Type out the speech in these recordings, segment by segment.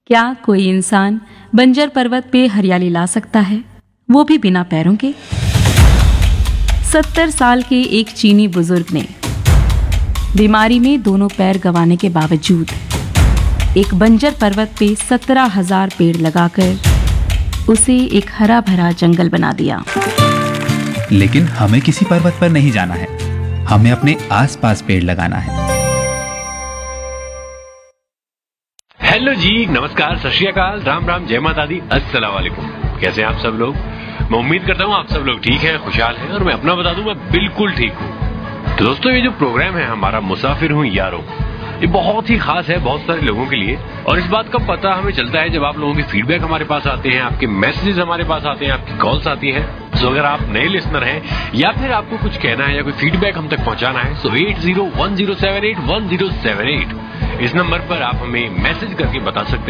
क्या कोई इंसान बंजर पर्वत पे हरियाली ला सकता है, वो भी बिना पैरों के? 70 साल के एक चीनी बुजुर्ग ने बीमारी में दोनों पैर गंवाने के बावजूद एक बंजर पर्वत पे 17,000 पेड़ लगाकर उसे एक हरा भरा जंगल बना दिया। लेकिन हमें किसी पर्वत पर नहीं जाना है, हमें अपने आसपास पेड़ लगाना है। हेलो जी, नमस्कार, सत श्री अकाल, राम राम, जय माता दी, अस्सलाम वालेकुम। कैसे हैं आप सब लोग? मैं उम्मीद करता हूँ आप सब लोग ठीक हैं, खुशहाल हैं। और मैं अपना बता दूं, मैं बिल्कुल ठीक हूँ। तो दोस्तों, ये जो प्रोग्राम है हमारा मुसाफिर हूँ यारों, ये बहुत ही खास है बहुत सारे लोगों के लिए। और इस बात का पता हमें चलता है जब आप लोगों के फीडबैक हमारे पास आते हैं, आपके मैसेजेस हमारे पास आते हैं, आपकी कॉल्स आती हैं। तो अगर आप नए लिसनर हैं या फिर आपको कुछ कहना है या कोई फीडबैक हम तक पहुंचाना है, तो 8010781078 इस नंबर पर आप हमें मैसेज करके बता सकते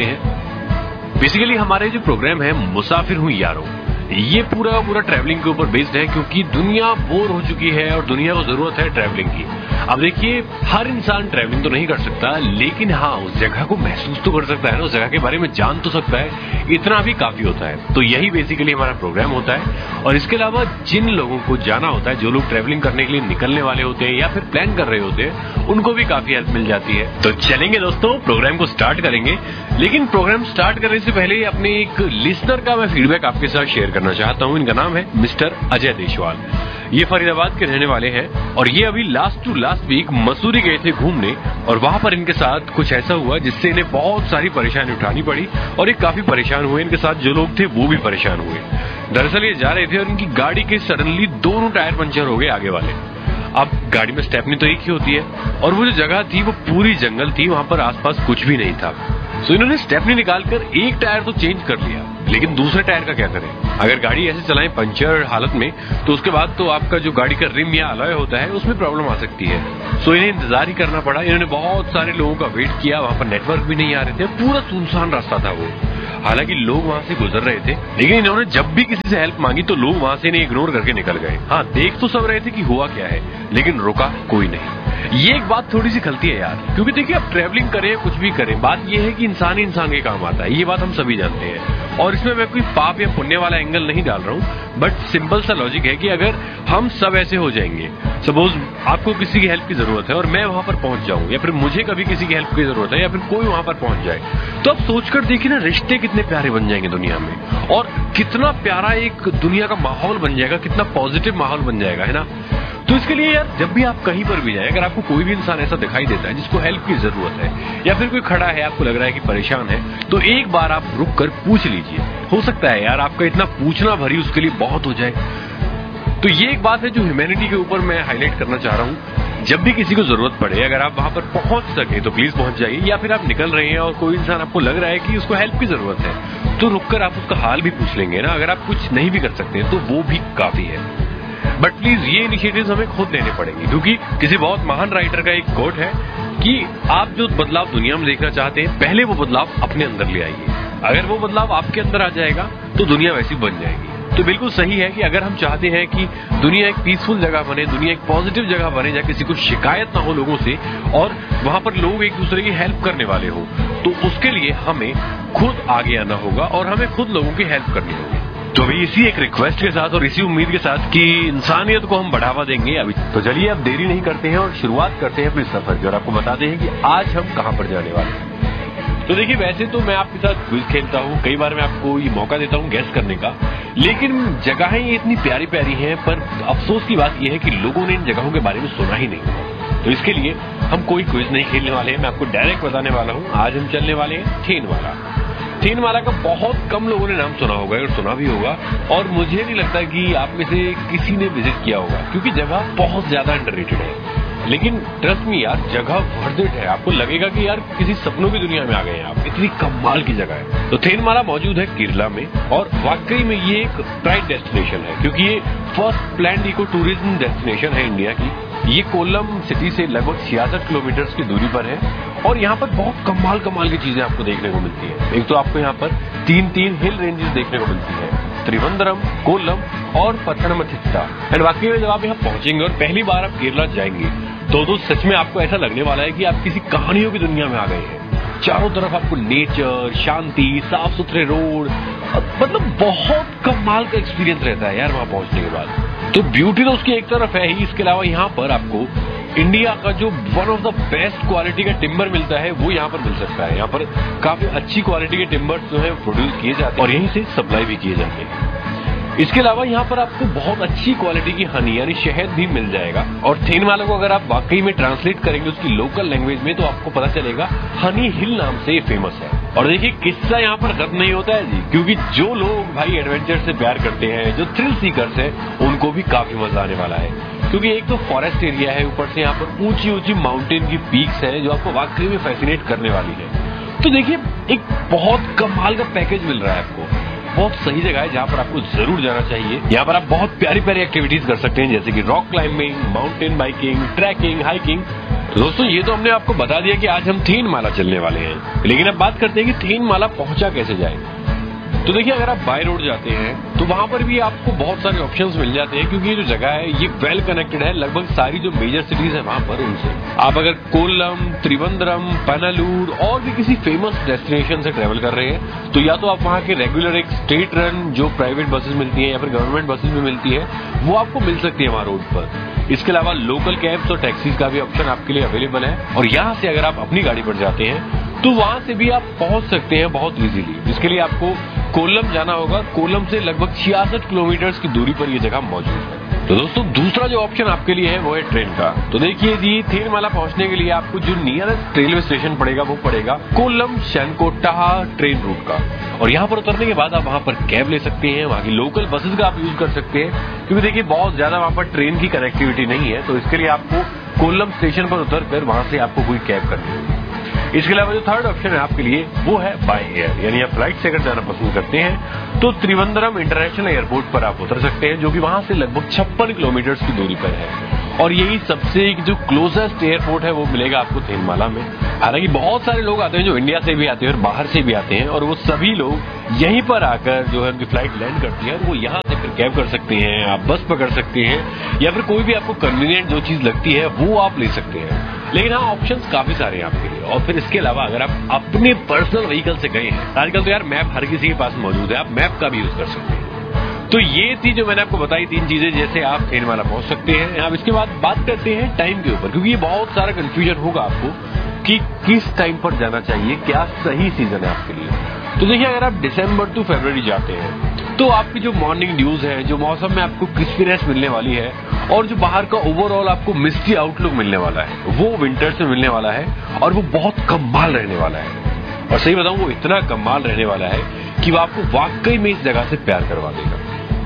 हैं। बेसिकली हमारे जो प्रोग्राम है मुसाफिर हूँ यारों, ये पूरा ट्रैवलिंग के ऊपर बेस्ड है, क्योंकि दुनिया बोर हो चुकी है और दुनिया को जरूरत है ट्रैवलिंग की। अब देखिए, हर इंसान ट्रैवलिंग तो नहीं कर सकता, लेकिन हाँ, उस जगह को महसूस तो कर सकता है ना, उस जगह के बारे में जान तो सकता है, इतना भी काफी होता है। तो यही बेसिकली हमारा प्रोग्राम होता है। और इसके अलावा जिन लोगों को जाना होता है, जो लोग ट्रैवलिंग करने के लिए निकलने वाले होते हैं या फिर प्लान कर रहे होते हैं, उनको भी काफी हेल्प मिल जाती है। तो चलेंगे दोस्तों, प्रोग्राम को स्टार्ट करेंगे। लेकिन प्रोग्राम स्टार्ट करने से पहले अपने एक लिसनर का मैं फीडबैक आपके साथ शेयर करना चाहता हूं। इनका नाम है मिस्टर अजय देशवाल। ये फरीदाबाद के रहने वाले हैं और ये अभी last to last week Mussoorie गए थे घूमने, और वहां पर इनके साथ कुछ ऐसा हुआ जिससे इन्हें बहुत सारी परेशानी उठानी पड़ी और ये काफी परेशान हुए। इनके साथ जो लोग थे वो भी परेशान हुए। दरअसल ये जा रहे थे और इनकी गाड़ी के सडनली दोनों टायर पंचर हो गए आगे वाले। अब गाड़ी में स्टेपनी तो एक ही होती है और वो जो जगह थी वो पूरी जंगल थी, वहां पर आसपास कुछ भी नहीं था। तो इन्होंने स्टेपनी निकालकर एक टायर तो चेंज कर लिया, लेकिन दूसरे टायर का क्या करें? अगर गाड़ी ऐसे चलाएं पंचर हालत में, तो उसके बाद तो आपका जो गाड़ी का रिम या अलॉय होता है उसमें प्रॉब्लम आ सकती है। सो इन्हें इंतजार ही करना पड़ा। इन्होंने बहुत सारे लोगों का वेट किया, वहां पर नेटवर्क भी नहीं आ रहे थे, पूरा सुनसान रास्ता था वो। हालांकि लोग वहां से गुजर रहे थे, लेकिन इन्होंने जब भी किसी से हेल्प मांगी तो लोग वहां से इन्हें इग्नोर करके निकल गए। हाँ, देख तो सब रहे थे कि हुआ क्या है, लेकिन रुका कोई नहीं। ये एक बात थोड़ी सी खलती है यार, क्योंकि देखिए, आप ट्रैवलिंग करें कुछ भी करें, बात ये है कि इंसान ही इंसान के काम आता है, ये बात हम सभी जानते हैं। और इसमें मैं कोई पाप या पुण्य वाला एंगल नहीं डाल रहा हूं, बट सिंपल सा लॉजिक है कि अगर हम सब ऐसे हो जाएंगे, सपोज आपको किसी की हेल्प की जरूरत है और मैं वहां पर पहुंच जाऊं, या फिर मुझे कभी किसी की हेल्प की जरूरत है या फिर कोई वहां पर पहुंच जाए, तो आप सोचकर देखिए ना, रिश्ते कितने प्यारे बन जाएंगे दुनिया में, और कितना प्यारा एक दुनिया का माहौल बन जाएगा, कितना पॉजिटिव माहौल बन जाएगा, है ना। तो इसके लिए यार, जब भी आप कहीं पर भी जाए, अगर आपको कोई भी इंसान ऐसा दिखाई देता है जिसको हेल्प की जरूरत है, या फिर कोई खड़ा है आपको लग रहा है कि परेशान है, तो एक बार आप रुक कर पूछ लीजिए। हो सकता है यार आपका इतना पूछना भरी उसके लिए बहुत हो जाए। तो ये एक बात है जो ह्यूमैनिटी के ऊपर मैं हाईलाइट करना चाह रहा हूँ। जब भी किसी को जरूरत पड़े, अगर आप वहां पर पहुंच सके तो प्लीज पहुंच जाइए, या फिर आप निकल रहे हैं और कोई इंसान आपको लग रहा है कि उसको हेल्प की जरूरत है, तो रुककर आप उसका हाल भी पूछ लेंगे ना। अगर आप कुछ नहीं भी कर सकते तो वो भी काफी है। बट प्लीज ये इनिशिएटिव्स हमें खुद लेने पड़ेंगे, क्योंकि किसी बहुत महान राइटर का एक कोट है कि आप जो बदलाव दुनिया में देखना चाहते हैं, पहले वो बदलाव अपने अंदर ले आइए। अगर वो बदलाव आपके अंदर आ जाएगा तो दुनिया वैसी बन जाएगी। तो बिल्कुल सही है कि अगर हम चाहते हैं कि दुनिया एक पीसफुल जगह बने, दुनिया एक पॉजिटिव जगह बने, जहाँ किसी को शिकायत ना हो लोगों से, और वहां पर लोग एक दूसरे की हेल्प करने वाले हो, तो उसके लिए हमें खुद आगे आना होगा और हमें खुद लोगों की हेल्प करनी होगी। तो अभी इसी एक रिक्वेस्ट के साथ और इसी उम्मीद के साथ कि इंसानियत को हम बढ़ावा देंगे अभी, तो चलिए अब देरी नहीं करते हैं और शुरुआत करते हैं अपने सफर की, और आपको बताते हैं कि आज हम कहां पर जाने वाले हैं। तो देखिए, वैसे तो मैं आपके साथ क्विज खेलता हूँ, कई बार मैं आपको ये मौका देता हूँ गैस करने का, लेकिन जगहें ये इतनी प्यारी प्यारी हैं, पर अफसोस की बात यह है कि लोगों ने इन जगहों के बारे में सुना ही नहीं। तो इसके लिए हम कोई क्विज नहीं खेलने वाले हैं, मैं आपको डायरेक्ट बताने वाला हूँ। आज हम चलने वाले हैं थेनवाला। थेनवाला का बहुत कम लोगों ने नाम सुना होगा, अगर सुना भी होगा, और मुझे नहीं लगता कि आप में से किसी ने विजिट किया होगा, क्योंकि जगह बहुत ज्यादा अंडररेटेड है। लेकिन ट्रस्ट मी यार, जगह वर्थ इट है। आपको लगेगा कि यार किसी सपनों की दुनिया में आ गए हैं आप, इतनी कमाल की जगह है। तो थेनवाला मौजूद है केरला में, और वाकई में ये एक प्राइड डेस्टिनेशन है, क्योंकि ये first planned eco tourism destination है इंडिया की। ये कोल्लम सिटी से लगभग 66 किलोमीटर की दूरी पर है, और यहाँ पर बहुत कमाल की चीजें आपको देखने को मिलती है। एक तो आपको यहाँ पर तीन हिल रेंजेस देखने को मिलती है, त्रिवंद्रम, कोल्लम और पथनमथिट्टा। एंड वाकई में जब आप यहाँ पहुंचेंगे और पहली बार आप केरला जाएंगे, तो सच में आपको ऐसा लगने वाला है कि आप किसी कहानियों की दुनिया में आ गए हैं। चारों तरफ आपको नेचर, शांति, साफ सुथरे रोड, मतलब बहुत कमाल का एक्सपीरियंस रहता है यार वहां पहुंचने के बाद। तो ब्यूटी तो उसकी एक तरफ है ही, इसके अलावा यहाँ पर आपको इंडिया का जो one of the best quality का टिम्बर मिलता है वो यहाँ पर मिल सकता है। यहाँ पर काफी अच्छी क्वालिटी के टिम्बर्स जो है प्रोड्यूस किए जाते हैं और यहीं से सप्लाई भी किए जाते हैं। इसके अलावा यहाँ पर आपको बहुत अच्छी क्वालिटी की हनी यानी शहद भी मिल जाएगा। और थेनमाला को अगर आप वाकई में ट्रांसलेट करेंगे उसकी लोकल लैंग्वेज में तो आपको पता चलेगा हनी हिल नाम से ये फेमस है। और देखिए किस्सा यहाँ पर खत्म नहीं होता है जी, क्योंकि जो लोग भाई एडवेंचर से प्यार करते हैं, जो थ्रिल सीकर्स हैं, उनको भी काफी मजा आने वाला है। क्योंकि एक तो फॉरेस्ट एरिया है, ऊपर से यहाँ पर ऊंची ऊंची माउंटेन की पीक्स है जो आपको वाकई में फैसिनेट करने वाली है। तो देखिए एक बहुत कमाल का पैकेज मिल रहा है आपको, बहुत सही जगह है जहाँ पर आपको जरूर जाना चाहिए। यहाँ पर आप बहुत प्यारी प्यारी एक्टिविटीज कर सकते हैं जैसे कि rock climbing, mountain biking, trekking, hiking. दोस्तों ये तो हमने आपको बता दिया कि आज हम थेनमाला चलने वाले हैं, लेकिन अब बात करते हैं कि थेनमाला पहुंचा कैसे जाए। तो देखिए अगर आप बाय रोड जाते हैं तो वहां पर भी आपको बहुत सारे ऑप्शंस मिल जाते हैं, क्योंकि ये जो जगह है ये वेल कनेक्टेड है लगभग सारी जो मेजर सिटीज है वहां पर उनसे। आप अगर कोल्लम, त्रिवंद्रम, पनालूर और भी किसी फेमस डेस्टिनेशन से ट्रेवल कर रहे हैं तो या तो आप वहां के रेगुलर एक स्टेट रन जो प्राइवेट बसेस मिलती है या फिर गवर्नमेंट बसेस भी मिलती है वो आपको मिल सकती है वहां रोड पर। इसके अलावा लोकल कैब्स और टैक्सीज का भी ऑप्शन आपके लिए अवेलेबल है। और यहाँ से अगर आप अपनी गाड़ी पर जाते हैं तो वहां से भी आप पहुंच सकते हैं बहुत इजीली। इसके लिए आपको कोल्लम जाना होगा। कोल्लम से लगभग 66 किलोमीटर की दूरी पर यह जगह मौजूद है। तो दोस्तों दूसरा जो ऑप्शन आपके लिए है वो है ट्रेन का। तो देखिए जी थेनमाला पहुंचने के लिए आपको जो नियरेस्ट रेलवे स्टेशन पड़ेगा वो पड़ेगा कोल्लम शैनकोट्टा ट्रेन रूट का। और यहाँ पर उतरने के बाद आप वहां पर कैब ले सकते हैं, वहां की लोकल बसेस का आप यूज कर सकते हैं, क्योंकि देखिए बहुत ज्यादा वहां पर ट्रेन की कनेक्टिविटी नहीं है। तो इसके लिए आपको कोल्लम स्टेशन पर उतरकर वहां से आपको कोई कैब करनी होगी। इसके अलावा जो थर्ड ऑप्शन है आपके लिए वो है बाय एयर, यानी आप फ्लाइट से अगर जाना पसंद करते हैं तो त्रिवंद्रम इंटरनेशनल एयरपोर्ट पर आप उतर सकते हैं जो कि वहां से लगभग 56 किलोमीटर की दूरी पर है। और यही सबसे जो क्लोजेस्ट एयरपोर्ट है वो मिलेगा आपको थेनमाला में। हालांकि बहुत सारे लोग आते हैं जो इंडिया से भी आते हैं और बाहर से भी आते हैं, और वो सभी लोग यहीं पर आकर जो है उनकी फ्लाइट लैंड करती है और वो यहाँ से फिर कैब कर सकते हैं, आप बस पकड़ सकते हैं या फिर कोई भी आपको कन्वीनियंट जो चीज लगती है वो आप ले सकते हैं। लेकिन हाँ ऑप्शंस काफी सारे हैं आपके लिए। और फिर इसके अलावा अगर आप अपने पर्सनल व्हीकल से गए हैं, आजकल तो यार मैप हर किसी के पास मौजूद है, आप मैप का भी यूज कर सकते हैं। तो ये थी जो मैंने आपको बताई 3 चीजें जैसे आप थेनमाला पहुंच सकते हैं। अब इसके बाद बात करते हैं टाइम के ऊपर, क्योंकि ये बहुत सारा कंफ्यूजन होगा आपको कि किस टाइम पर जाना चाहिए, क्या सही सीजन है आपके लिए। तो देखिए अगर आप दिसंबर टू फरवरी जाते हैं तो आपकी जो मॉर्निंग ड्यूज है, जो मौसम में आपको क्रिस्पीनेस मिलने वाली है और जो बाहर का ओवरऑल आपको मिस्टी आउटलुक मिलने वाला है वो विंटर्स में मिलने वाला है और वो बहुत कमाल रहने वाला है। और सही बताऊं वो इतना कमाल रहने वाला है कि वो आपको वाकई में इस जगह से प्यार करवा देगा।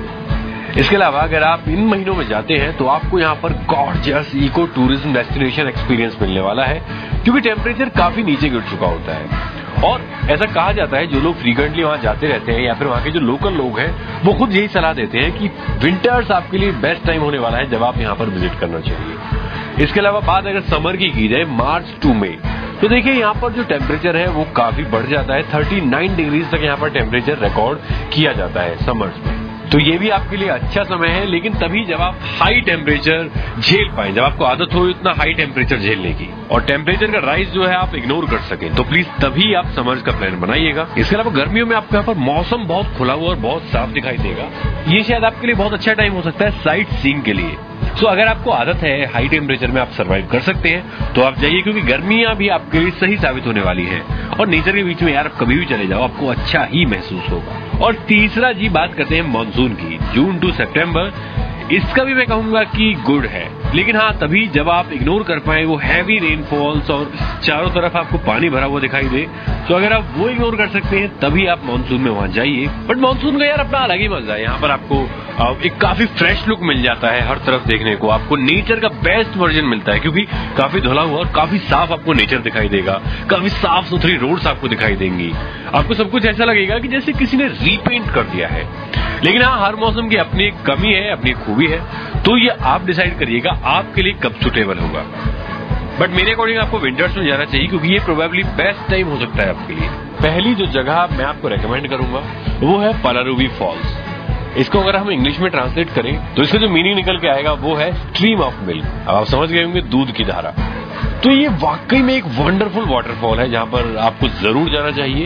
इसके अलावा अगर आप इन महीनों में जाते हैं तो आपको यहाँ पर gorgeous eco tourism destination experience मिलने वाला है, क्योंकि टेम्परेचर काफी नीचे गिर चुका होता है। और ऐसा कहा जाता है जो लोग फ्रीक्वेंटली वहां जाते रहते हैं या फिर वहां के जो लोकल लोग हैं वो खुद यही सलाह देते हैं कि विंटर्स आपके लिए बेस्ट टाइम होने वाला है जब आप यहाँ पर विजिट करना चाहिए। इसके अलावा बात अगर समर की जाए मार्च टू मई, तो देखिए यहाँ पर जो टेम्परेचर है वो काफी बढ़ जाता है। 39 डिग्री तक यहाँ पर टेम्परेचर रिकॉर्ड किया जाता है समर्स में। तो ये भी आपके लिए अच्छा समय है, लेकिन तभी जब आप हाई टेम्परेचर झेल पाए, जब आपको आदत हो इतना हाई टेम्परेचर झेलने की और टेम्परेचर का राइज जो है आप इग्नोर कर सके, तो प्लीज तभी आप समर्स का प्लान बनाइएगा। इसके अलावा गर्मियों में आपको यहाँ पर मौसम बहुत खुला हुआ और बहुत साफ दिखाई देगा। ये शायद आपके लिए बहुत अच्छा टाइम हो सकता है साइट सीइंग के लिए। सो अगर आपको आदत है हाई टेम्परेचर में आप सर्वाइव कर सकते हैं तो आप जाइए, क्योंकि गर्मियां भी आपके लिए सही साबित होने वाली है और नेचर के बीच में यार आप कभी भी चले जाओ आपको अच्छा ही महसूस होगा। और तीसरा जी बात करते हैं मानसून की, जून टू सितंबर। इसका भी मैं कहूंगा कि गुड है, लेकिन हाँ तभी जब आप इग्नोर कर पाए वो हैवी रेनफॉल्स और चारों तरफ आपको पानी भरा हुआ दिखाई दे। तो अगर आप वो इग्नोर कर सकते हैं तभी आप मानसून में वहां जाइए। बट मानसून का यार अपना अलग ही मजा है। यहाँ पर आपको एक काफी फ्रेश लुक मिल जाता है हर तरफ देखने को, आपको नेचर का बेस्ट वर्जन मिलता है, क्योंकि काफी धुला हुआ और काफी साफ आपको नेचर दिखाई देगा, काफी साफ सुथरी रोड्स आपको दिखाई देंगी, आपको सब कुछ ऐसा लगेगा कि जैसे किसी ने रीपेंट कर दिया है। लेकिन हाँ हर मौसम की अपनी एक कमी है, अपनी खूबी है, तो ये आप डिसाइड करिएगा आपके लिए कब सुटेबल होगा। बट मेरे अकॉर्डिंग आपको विंटर्स में जाना चाहिए, क्योंकि ये प्रोबेबली बेस्ट टाइम हो सकता है आपके लिए। पहली जो जगह मैं आपको रेकमेंड करूंगा वो है पलारुवी फॉल्स। इसको अगर हम इंग्लिश में ट्रांसलेट करें तो इसका जो मीनिंग निकल के आएगा वो है स्ट्रीम ऑफ मिल्क। अब आप समझ गए होंगे दूध की धारा। तो ये वाकई में एक वंडरफुल वाटरफॉल है जहां पर आपको जरूर जाना चाहिए।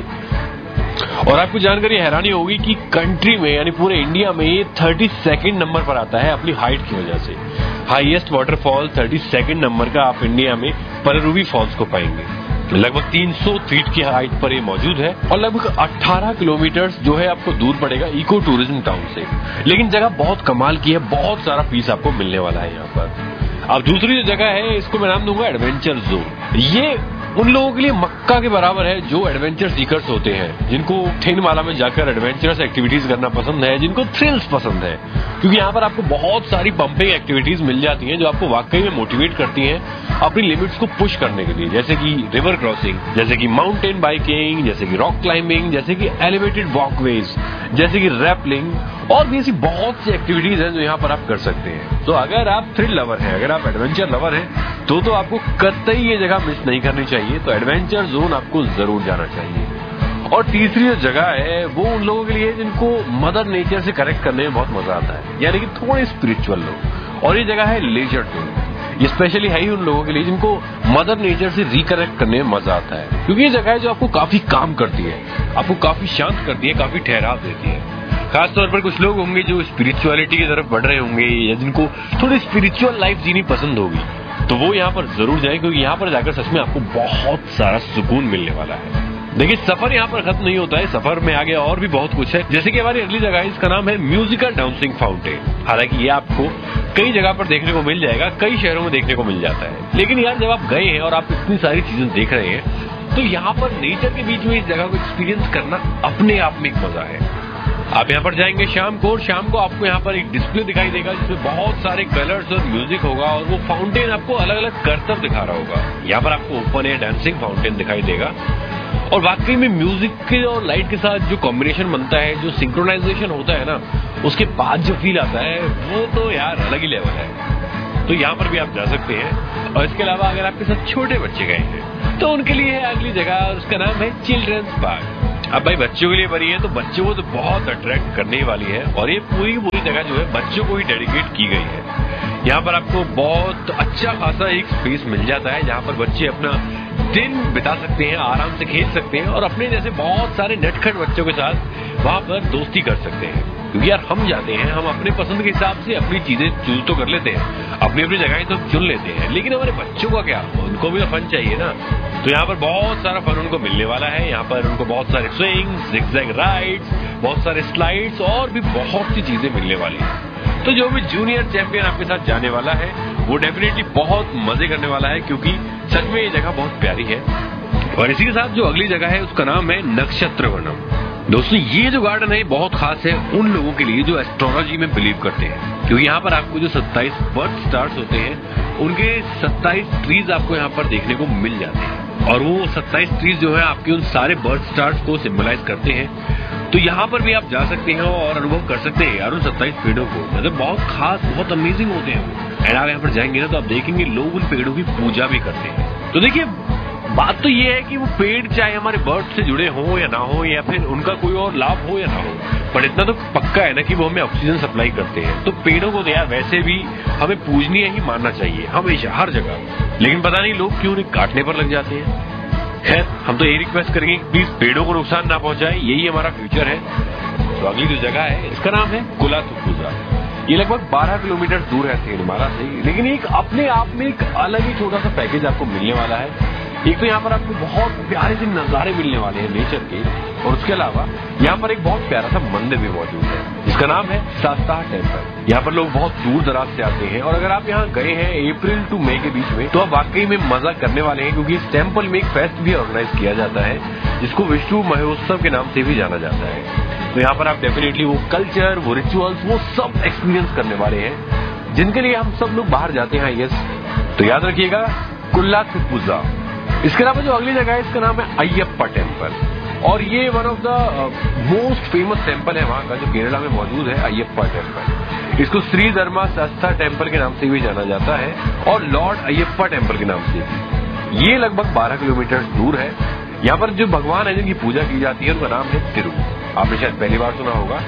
और आपको जानकर हैरानी होगी कि कंट्री में यानी पूरे इंडिया में ये 32nd नंबर पर आता है अपनी हाइट की वजह से। हाईएस्ट वाटरफॉल 32nd नंबर का आप इंडिया में पररूवी फॉल्स को पाएंगे। लगभग 300 फीट की हाइट पर ये मौजूद है और लगभग 18 किलोमीटर जो है आपको दूर पड़ेगा इको टूरिज्म टाउन से। लेकिन जगह बहुत कमाल की है, बहुत सारा पीस आपको मिलने वाला है यहाँ पर। अब दूसरी जो जगह है इसको मैं नाम दूंगा एडवेंचर जोन। ये उन लोगों के लिए मक्का के बराबर है जो एडवेंचर सीकर्स होते हैं, जिनको थिनमाला में जाकर एडवेंचरस एक्टिविटीज करना पसंद है, जिनको थ्रिल्स पसंद है। क्योंकि यहाँ पर आपको बहुत सारी पंपिंग एक्टिविटीज मिल जाती हैं जो आपको वाकई में मोटिवेट करती हैं अपनी लिमिट्स को पुश करने के लिए, जैसे कि रिवर क्रॉसिंग, जैसे कि माउंटेन बाइकिंग, जैसे कि रॉक क्लाइंबिंग, जैसे कि एलिवेटेड वॉकवेज, जैसे कि रैपलिंग और भी ऐसी बहुत सी एक्टिविटीज हैं जो यहाँ पर आप कर सकते हैं। तो अगर आप थ्रिल लवर हैं, अगर आप एडवेंचर लवर हैं तो आपको कतई ये जगह मिस नहीं करनी चाहिए। तो एडवेंचर जोन आपको जरूर जाना चाहिए। और तीसरी जो जगह है वो उन लोगों के लिए जिनको मदर नेचर से कनेक्ट करने में बहुत मजा आता है, यानी कि थोड़े स्पिरिचुअल लोग। और ये जगह है लेजर जोन। ये स्पेशली है ही उन लोगों के लिए जिनको मदर नेचर से रिकनेक्ट करने में मजा आता है, क्योंकि ये जगह है जो आपको काफी काम करती है, आपको काफी शांत करती है, काफी ठहराव देती है। खासतौर पर कुछ लोग होंगे जो स्पिरिचुअलिटी की तरफ बढ़ रहे होंगे या जिनको थोड़ी स्पिरिचुअल लाइफ जीनी पसंद होगी, तो वो यहाँ पर जरूर जाए, क्योंकि यहाँ पर जाकर सच में आपको बहुत सारा सुकून मिलने वाला है। देखिए सफर यहाँ पर खत्म नहीं होता है, सफर में आगे और भी बहुत कुछ है। जैसे कि हमारी अगली जगह है, इसका नाम है म्यूजिकल डांसिंग फाउंटेन। हालांकि ये आपको कई जगह पर देखने को मिल जाएगा, कई शहरों में देखने को मिल जाता है। लेकिन यार जब आप गए हैं और आप इतनी सारी चीजें देख रहे हैं तो यहाँ पर नेचर के बीच में इस जगह को एक्सपीरियंस करना अपने आप में एक मजा है। आप यहाँ पर जाएंगे शाम को, और शाम को आपको यहाँ पर एक डिस्प्ले दिखाई देगा जिसमें बहुत सारे कलर्स और म्यूजिक होगा, और वो फाउंटेन आपको अलग अलग करतब दिखा रहा होगा। यहाँ पर आपको ओपन एयर डांसिंग फाउंटेन दिखाई देगा, और वाकई में म्यूजिक के और लाइट के साथ जो कॉम्बिनेशन बनता है, जो सिंक्रोनाइजेशन होता है ना, उसके बाद जो फील आता है वो तो यार अलग ही लेवल है। तो यहाँ पर भी आप जा सकते हैं। और इसके अलावा अगर आपके साथ छोटे बच्चे गए हैं तो उनके लिए है अगली जगह, उसका नाम है चिल्ड्रंस पार्क। अब भाई बच्चों के लिए बनी है तो बच्चों को तो बहुत अट्रैक्ट करने वाली है, और ये पूरी जगह जो है बच्चों को ही डेडिकेट की गई है। यहाँ पर आपको बहुत अच्छा खासा एक स्पेस मिल जाता है जहाँ पर बच्चे अपना दिन बिता सकते हैं, आराम से खेल सकते हैं और अपने जैसे बहुत सारे नटखट बच्चों के साथ वहां पर दोस्ती कर सकते हैं। क्योंकि यार हम जाते हैं, हम अपने पसंद के हिसाब से अपनी चीजें चूज तो कर लेते हैं, अपनी अपनी जगहें तो चुन लेते हैं, लेकिन हमारे बच्चों का क्या, उनको भी तो फन चाहिए ना। तो यहाँ पर बहुत सारा फन उनको मिलने वाला है। यहाँ पर उनको बहुत सारे स्विंग्स, जिगजैग राइड्स, बहुत सारे स्लाइड्स और भी बहुत सी चीजें मिलने वाली है। तो जो भी जूनियर चैंपियन आपके साथ जाने वाला है वो डेफिनेटली बहुत मजे करने वाला है, क्योंकि सच में ये जगह बहुत प्यारी है। और इसी के साथ जो अगली जगह है उसका नाम है नक्षत्र वनम। दोस्तों ये जो गार्डन है बहुत खास है उन लोगों के लिए जो एस्ट्रोलॉजी में बिलीव करते हैं, क्योंकि यहाँ पर आपको जो 27 बर्थ स्टार्स होते हैं उनके 27 ट्रीज आपको यहाँ पर देखने को मिल जाते हैं, और वो 27 ट्रीज जो है आपके उन सारे बर्थ स्टार्स को सिंबलाइज करते हैं। तो यहाँ पर भी आप जा सकते हैं और अनुभव कर सकते हैं यार उन 27 पेड़ों को, मतलब बहुत खास, बहुत अमेजिंग होते हैं वो। एंड आप यहाँ पर जाएंगे ना तो आप देखेंगे लोग उन पेड़ों की पूजा भी करते हैं। तो देखिए बात तो ये है कि वो पेड़ चाहे हमारे बर्थ से जुड़े हों या ना हो, या फिर उनका कोई और लाभ हो या ना हो, पर इतना तो पक्का है ना कि वो हमें ऑक्सीजन सप्लाई करते हैं। तो पेड़ों को तो यार वैसे भी हमें पूजनीय ही मानना चाहिए हमेशा, हर जगह। लेकिन पता नहीं लोग क्यों उन्हें काटने पर लग जाते हैं। खैर हम तो यही रिक्वेस्ट करेंगे कि प्लीज पेड़ों को नुकसान ना पहुंचाए, यही हमारा फ्यूचर है। तो अगली जो जगह है इसका नाम है कुलाथुपुझा। ये लगभग 12 किलोमीटर दूर है थिरुमाला से, लेकिन एक अपने आप में एक अलग ही छोटा सा पैकेज आपको मिलने वाला है। एक तो यहाँ पर आपको बहुत प्यारे से नजारे मिलने वाले हैं नेचर के, और उसके अलावा यहाँ पर एक बहुत प्यारा सा मंदिर भी मौजूद है जिसका नाम है शास्ता टेम्पल। यहाँ पर लोग बहुत दूर दराज से आते हैं, और अगर आप यहाँ गए हैं अप्रैल टू मई के बीच में तो आप वाकई में मजा करने वाले हैं, क्योंकि इस टेम्पल में एक फेस्ट भी ऑर्गेनाइज किया जाता है जिसको विष्णु महोत्सव के नाम से भी जाना जाता है। तो यहाँ पर आप डेफिनेटली वो कल्चर, वो रिचुअल्स, वो सब एक्सपीरियंस करने वाले हैं जिनके लिए हम सब लोग बाहर जाते हैं। यस, तो याद रखिएगा कुलाथुपुझा। इसके अलावा जो अगली जगह है इसका नाम है अयप्पा टेम्पल, और ये one of the most famous temple है वहां का जो केरला में मौजूद है, अयप्पा टेम्पल। इसको श्री धर्मा शास्ता टेम्पल के नाम से भी जाना जाता है, और लॉर्ड अयप्पा टेम्पल के नाम से। ये लगभग 12 किलोमीटर दूर है। यहाँ पर जो भगवान है जिनकी पूजा की जाती है उनका नाम है तिरु। आपने शायद पहली बार सुना होगा।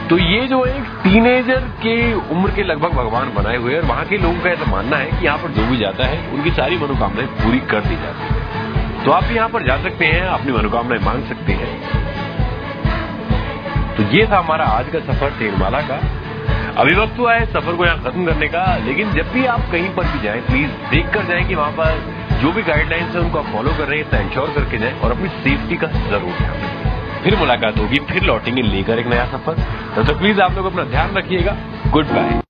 तो ये जो एक टीनेजर के उम्र के लगभग भगवान बनाए हुए हैं और वहां के लोगों का ऐसा मानना है कि यहाँ पर जो भी जाता है उनकी सारी मनोकामनाएं पूरी कर दी जाती है। तो आप भी यहाँ पर जा सकते हैं, अपनी मनोकामनाएं मांग सकते हैं। तो ये था हमारा आज का सफर तेरमाला का। अभी वक्त हुआ है सफर को यहाँ खत्म करने का, लेकिन जब भी आप कहीं पर भी जाएं प्लीज देख कर जाएं कि वहां पर जो भी गाइडलाइंस है उनको आप फॉलो कर रहे हैं, इतना इंश्योर करके जाएं और अपनी सेफ्टी का जरूर ध्यान रखें। फिर मुलाकात होगी, फिर लौटेंगे लेकर एक नया सफर। तब तक प्लीज आप लोग अपना ध्यान रखिएगा। Good bye.